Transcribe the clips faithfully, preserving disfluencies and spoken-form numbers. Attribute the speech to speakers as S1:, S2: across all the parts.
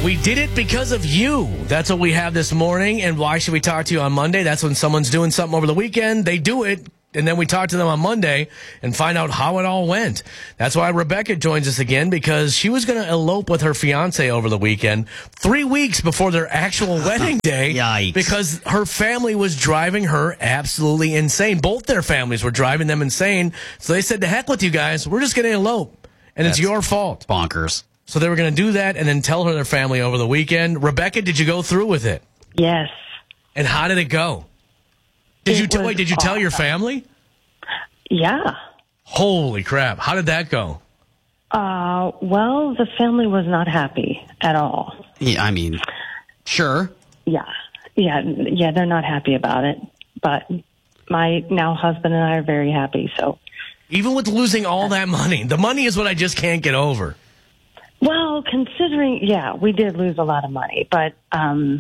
S1: We did it because of you. That's what we have this morning. And why should we talk to you on Monday? That's when someone's doing something over the weekend. They do it. And then we talk to them on Monday and find out how it all went. That's why Rebecca joins us again, because she was going to elope with her fiance over the weekend, three weeks before their actual wedding day.
S2: Yikes.
S1: Because her family was driving her absolutely insane. Both their families were driving them insane. So they said, to heck with you guys. We're just going to elope. And
S2: That's
S1: it's your fault.
S2: Bonkers.
S1: So they were going to do that and then tell her their family over the weekend. Rebecca, did you go through with it?
S3: Yes.
S1: And how did it go? Did
S3: It
S1: you t-
S3: was
S1: wait? Did you tell your
S3: awesome.
S1: family?
S3: Yeah.
S1: Holy crap! How did that go?
S3: Uh, well, the family was not happy at all.
S2: Yeah, I mean, sure.
S3: Yeah. Yeah. Yeah. They're not happy about it. But my now husband and I are very happy. So,
S1: Even with losing all that money, the money is what I just can't get over.
S3: well, considering, yeah, we did lose a lot of money, but, um,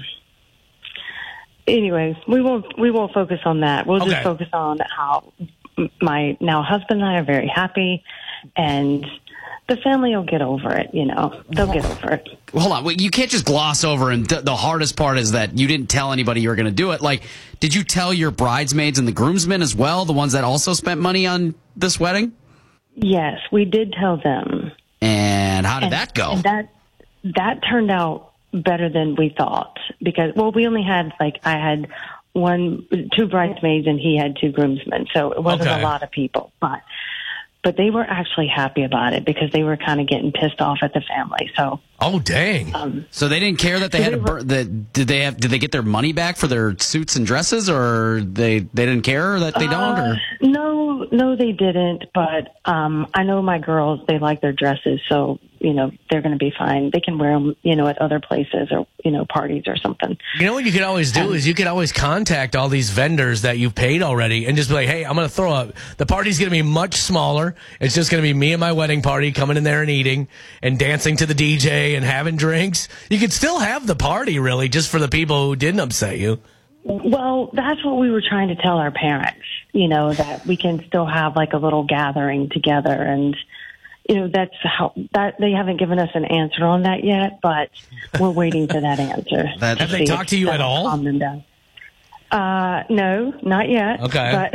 S3: anyways, we won't, we won't focus on that. We'll
S1: Okay.
S3: just focus on how my now husband and I are very happy, and the family will get over it, you know. They'll get over it.
S2: Hold on. Wait, you can't just gloss over, and th- the hardest part is that you didn't tell anybody you were going to do it. Like, did you tell your bridesmaids and the groomsmen as well, the ones that also spent money on this wedding?
S3: Yes, we did tell them.
S2: And how did
S3: And-
S2: that go?
S3: And that that turned out better than we thought, because, well, we only had, like, I had one, two bridesmaids and he had two groomsmen, so it wasn't
S1: Okay.
S3: a lot of people, but but they were actually happy about it because they were kind of getting pissed off at the family. So,
S1: Oh, dang!
S3: um,
S2: So they didn't care that they
S3: So
S2: had
S3: they
S2: to
S3: were-
S2: bur- that did they have did they get their money back for their suits and dresses, or they they didn't care that they don't? Or
S3: uh, no, no, they didn't. But um, I know my girls; they like their dresses, so you know they're going to be fine. They can wear them, you know, at other places or you know parties or something.
S1: You know what you could always do is you could always contact all these vendors that you've paid already and just be like, hey, I'm going to throw up. The party's going to be much smaller. It's just going to be me and my wedding party coming in there and eating and dancing to the D J and having drinks. You could still have the party, really, just for the people who didn't upset you.
S3: Well, that's what we were trying to tell our parents, you know, that we can still have like a little gathering together. And, you know, that's how that they haven't given us an answer on that yet, but we're waiting for that answer.
S2: That-
S1: Have they
S3: see
S1: talked
S3: if
S1: to you at
S3: that'll
S1: all?
S3: calm them down. Uh, no, not yet.
S1: Okay.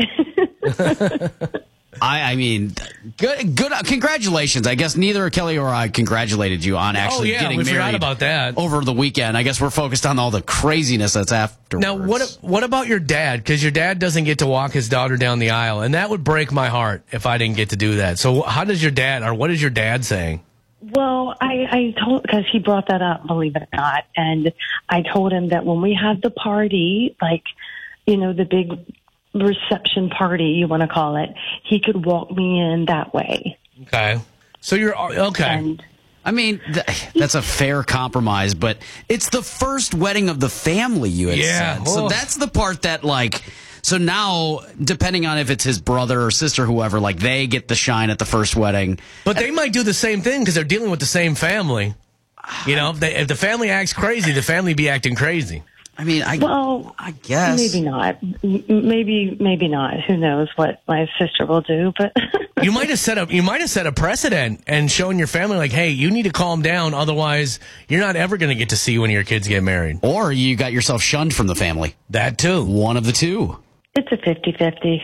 S3: But
S2: I, I mean, good, good. Congratulations. I guess neither Kelly or I congratulated you on actually
S1: oh, yeah,
S2: getting
S1: we
S2: married
S1: forgot about that.
S2: over the weekend. I guess we're focused on all the craziness that's afterwards.
S1: Now, what what about your dad? Because your dad doesn't get to walk his daughter down the aisle, and that would break my heart if I didn't get to do that. So how does your dad, or what is your dad saying?
S3: Well, I, I told, because he brought that up, believe it or not, and I told him that when we have the party, like, you know, the big reception party, you want to call it, he could walk me in that way.
S1: Okay. So you're, okay.
S3: And
S2: I mean, th- that's a fair compromise, but it's the first wedding of the family, you had
S1: Yeah.
S2: said. So
S1: Ugh.
S2: that's the part that, like, so now, depending on if it's his brother or sister, whoever, like, they get the shine at the first wedding.
S1: But they might do the same thing because they're dealing with the same family. You know, if, they, if the family acts crazy, the family be acting crazy.
S2: I mean, I,
S3: well,
S2: I guess.
S3: maybe not. M- Maybe, maybe not. Who knows what my sister will do? But
S1: You might have set a you might have set a precedent and shown your family like, hey, you need to calm down, otherwise you're not ever going to get to see when your kids get married.
S2: Or you got yourself shunned from the family.
S1: That too.
S2: One of the two.
S3: it's a fifty-fifty.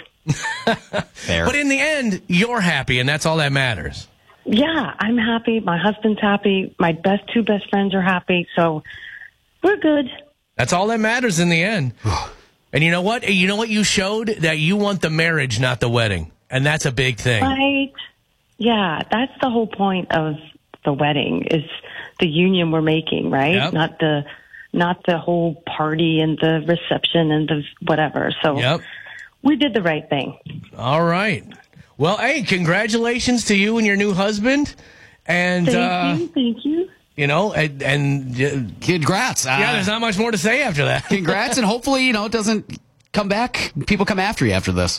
S2: Fair.
S1: But in the end, you're happy, and that's all that matters.
S3: Yeah, I'm happy. My husband's happy. My best two best friends are happy. So we're good.
S1: That's all that matters in the end. And you know what? You know what you showed? That you want the marriage, not the wedding. And that's a big thing.
S3: Right. Yeah, that's the whole point of the wedding is the union we're making, right?
S1: Yep.
S3: Not the not the whole party and the reception and the whatever. So
S1: Yep.
S3: we did the right thing.
S1: All right. Well, hey, congratulations to you and your new husband. And,
S3: Thank
S1: uh,
S3: you. Thank you.
S1: you know, and, and uh,
S2: Congrats. Uh,
S1: yeah, there's not much more to say after that.
S2: congrats, and hopefully, you know, it doesn't come back. People come after you after this.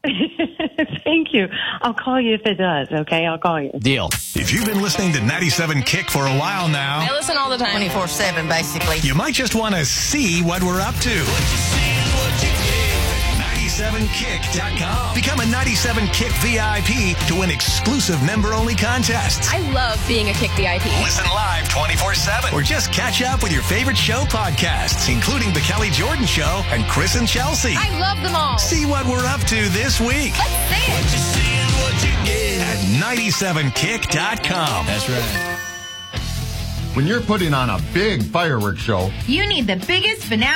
S3: Thank you. I'll call you if it does, okay? I'll call you.
S2: Deal.
S4: If you've been listening to ninety-seven Kick for a while
S5: I
S4: now,
S5: listen all the time.
S6: twenty-four seven, basically.
S4: you might just want to see what we're up to. ninety-seven kick dot com. Become a ninety-seven Kick V I P to win exclusive member-only contests.
S5: I love being a Kick V I P.
S4: Listen live twenty-four seven or just catch up with your favorite show podcasts, including The Kelly Jordan Show and Chris and Chelsea.
S5: I love them all.
S4: See what we're up to this week
S5: Let's see it.
S4: What you see and what you get at ninety-seven kick dot com.
S1: That's right.
S6: When you're putting on a big fireworks show,
S7: You need the biggest finale.